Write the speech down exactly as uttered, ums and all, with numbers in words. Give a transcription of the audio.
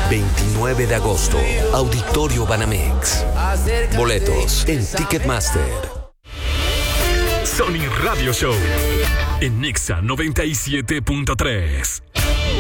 veintinueve de agosto, Auditorio Banamex. Boletos en Ticketmaster. Sony Radio Show en Nexa noventa y siete punto tres.